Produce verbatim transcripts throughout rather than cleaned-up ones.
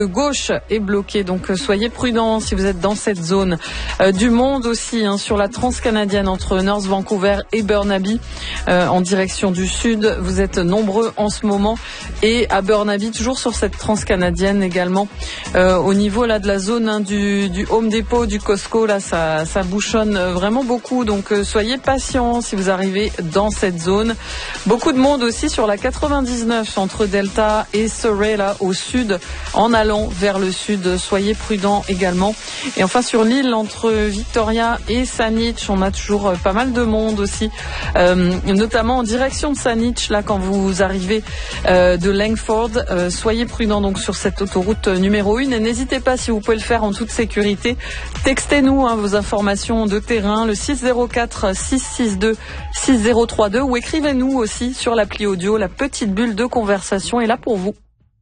Gauche est bloqué, donc soyez prudents si vous êtes dans cette zone. Euh, du monde aussi hein, sur la transcanadienne entre North Vancouver et Burnaby euh, en direction du sud. Vous êtes nombreux en ce moment et à Burnaby toujours sur cette transcanadienne également euh, au niveau là de la zone hein, du, du Home Depot, du Costco là ça, ça bouchonne vraiment beaucoup, donc euh, soyez patients si vous arrivez dans cette zone. Beaucoup de monde aussi sur la quatre-vingt-dix-neuf entre Delta et Surrey là au sud en allant vers le sud, soyez prudents également. Et enfin sur l'île entre Victoria et Saanich, on a toujours pas mal de monde aussi, euh, notamment en direction de Saanich, là quand vous arrivez euh, de Langford, euh, soyez prudents donc sur cette autoroute numéro un et n'hésitez pas si vous pouvez le faire en toute sécurité, textez-nous hein, vos informations de terrain, le six zéro quatre six six deux six zéro trois deux ou écrivez-nous aussi sur l'appli audio, la petite bulle de conversation est là pour vous.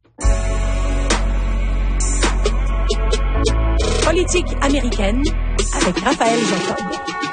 Politique américaine avec Raphaël Jacob.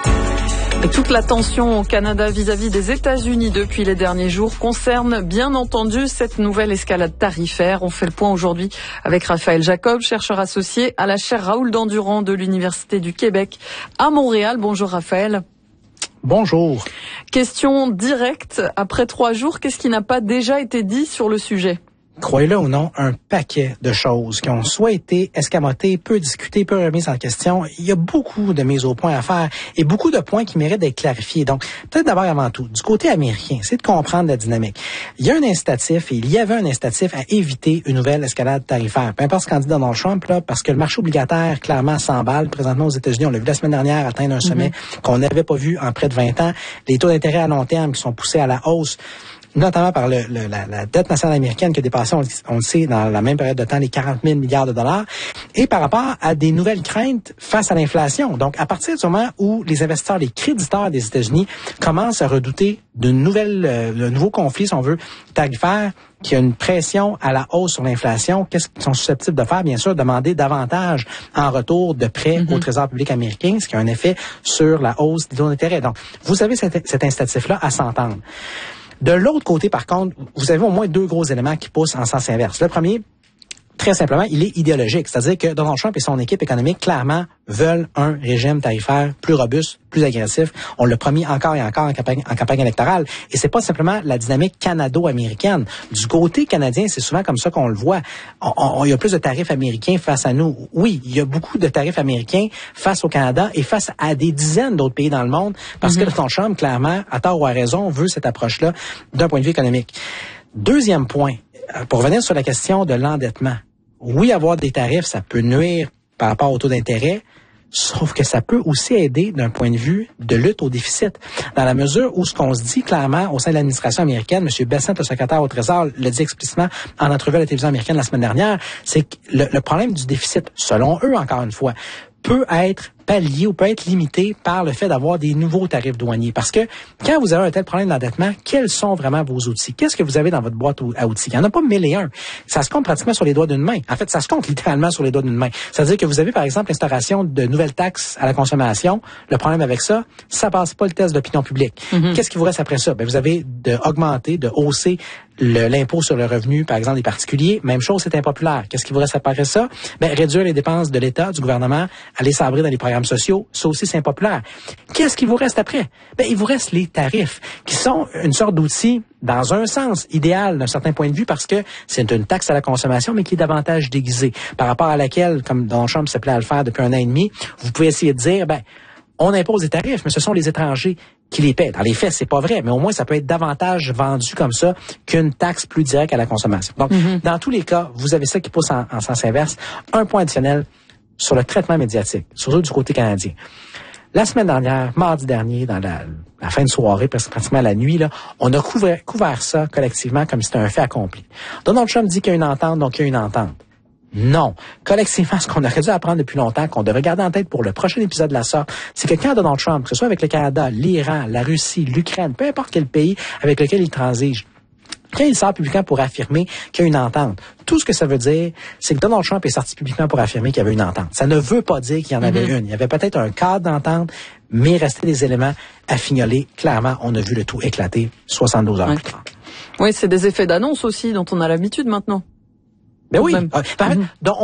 Et toute la tension au Canada vis-à-vis des États-Unis depuis les derniers jours concerne bien entendu cette nouvelle escalade tarifaire. On fait le point aujourd'hui avec Raphaël Jacob, chercheur associé à la chaire Raoul Dandurand de l'Université du Québec à Montréal. Bonjour Raphaël. Bonjour. Question directe, après trois jours, qu'est-ce qui n'a pas déjà été dit sur le sujet? Croyez-le ou non, un paquet de choses qui ont soit été escamotées, peu discutées, peu remises en question. Il y a beaucoup de mises au point à faire et beaucoup de points qui méritent d'être clarifiés. Donc, peut-être d'abord avant tout, du côté américain, c'est de comprendre la dynamique. Il y a un incitatif et il y avait un incitatif à éviter une nouvelle escalade tarifaire. Peu importe ce qu'en dit Donald Trump, là, parce que le marché obligataire, clairement, s'emballe. Présentement aux États-Unis, on l'a vu la semaine dernière atteindre un sommet mm-hmm. qu'on n'avait pas vu en près de vingt ans. Les taux d'intérêt à long terme qui sont poussés à la hausse, notamment par le, le, la, la dette nationale américaine qui a dépassé, on, on le sait, dans la même période de temps, les quarante mille milliards de dollars, et par rapport à des nouvelles craintes face à l'inflation. Donc, à partir du moment où les investisseurs, les créditeurs des États-Unis commencent à redouter de nouvelles, euh, de nouveaux conflits, si on veut, tarifaires, qui a une pression à la hausse sur l'inflation, qu'est-ce qu'ils sont susceptibles de faire? Bien sûr, demander davantage en retour de prêts mm-hmm. au Trésor public américain, ce qui a un effet sur la hausse des taux d'intérêt. Donc, vous avez cet, cet incitatif-là à s'entendre. De l'autre côté, par contre, vous avez au moins deux gros éléments qui poussent en sens inverse. Le premier, très simplement, il est idéologique. C'est-à-dire que Donald Trump et son équipe économique, clairement, veulent un régime tarifaire plus robuste, plus agressif. On l'a promis encore et encore en campagne, en campagne électorale. Et c'est pas simplement la dynamique canado-américaine. Du côté canadien, c'est souvent comme ça qu'on le voit. On, on, il y a plus de tarifs américains face à nous. Oui, il y a beaucoup de tarifs américains face au Canada et face à des dizaines d'autres pays dans le monde parce mm-hmm. que Donald Trump, clairement, à tort ou à raison, veut cette approche-là d'un point de vue économique. Deuxième point, pour revenir sur la question de l'endettement. Oui, avoir des tarifs, ça peut nuire par rapport au taux d'intérêt, sauf que ça peut aussi aider d'un point de vue de lutte au déficit. Dans la mesure où ce qu'on se dit clairement au sein de l'administration américaine, M. Bessent, le secrétaire au Trésor, le dit explicitement en entrevue à la télévision américaine la semaine dernière, c'est que le, le problème du déficit, selon eux encore une fois, peut être pallié ou peut être limité par le fait d'avoir des nouveaux tarifs douaniers. Parce que quand vous avez un tel problème d'endettement, quels sont vraiment vos outils? Qu'est-ce que vous avez dans votre boîte à outils? Il n'y en a pas mille et un. Ça se compte pratiquement sur les doigts d'une main. En fait, ça se compte littéralement sur les doigts d'une main. C'est-à-dire que vous avez, par exemple, l'instauration de nouvelles taxes à la consommation. Le problème avec ça, ça passe pas le test d'opinion publique. Mm-hmm. Qu'est-ce qui vous reste après ça? Ben, vous avez d'augmenter, de hausser le, l'impôt sur le revenu, par exemple, des particuliers. Même chose, c'est impopulaire. Qu'est-ce qui vous reste après ça? Ben, réduire les dépenses de l'État, du gouvernement, aller sabrer dans les programmes sociaux. Ça aussi, c'est impopulaire. Qu'est-ce qui vous reste après? Ben, il vous reste les tarifs, qui sont une sorte d'outil, dans un sens idéal d'un certain point de vue, parce que c'est une taxe à la consommation, mais qui est davantage déguisée, par rapport à laquelle, comme Donald Trump s'appelait à le faire depuis un an et demi, vous pouvez essayer de dire, ben, on impose des tarifs, mais ce sont les étrangers qui les paient. Dans les faits, c'est pas vrai, mais au moins, ça peut être davantage vendu comme ça qu'une taxe plus directe à la consommation. Donc, mm-hmm. dans tous les cas, vous avez ça qui pousse en, en sens inverse. Un point additionnel sur le traitement médiatique, surtout du côté canadien. La semaine dernière, mardi dernier, dans la, la fin de soirée, presque pratiquement la nuit, là, on a couvert, couvert ça collectivement comme si c'était un fait accompli. Donald Trump dit qu'il y a une entente, donc il y a une entente. Non. Collectivement, ce qu'on aurait dû apprendre depuis longtemps, qu'on devrait garder en tête pour le prochain épisode de la sorte, c'est que quand Donald Trump, que ce soit avec le Canada, l'Iran, la Russie, l'Ukraine, peu importe quel pays avec lequel il transige, quand il sort publiquement pour affirmer qu'il y a une entente, tout ce que ça veut dire, c'est que Donald Trump est sorti publiquement pour affirmer qu'il y avait une entente. Ça ne veut pas dire qu'il y en avait mm-hmm. une. Il y avait peut-être un cadre d'entente, mais il restait des éléments à fignoler. Clairement, on a vu le tout éclater soixante-douze heures ouais. plus tard. Oui, c'est des effets d'annonce aussi dont on a l'habitude maintenant. Ben oui. Même. Euh, par, mm-hmm. donc,